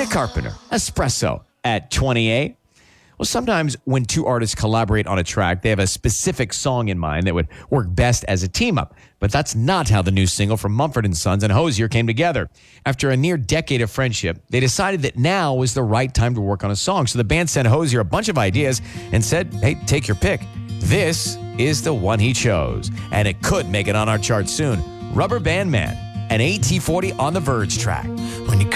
Rick Carpenter, Espresso at 28. Well, sometimes when two artists collaborate on a track, they have a specific song in mind that would work best as a team-up. But that's not how the new single from Mumford & Sons and Hozier came together. After a near decade of friendship, they decided that now was the right time to work on a song. So the band sent Hozier a bunch of ideas and said, hey, take your pick. This is the one he chose, and it could make it on our chart soon. Rubber Band Man, an AT40 on the Verge track.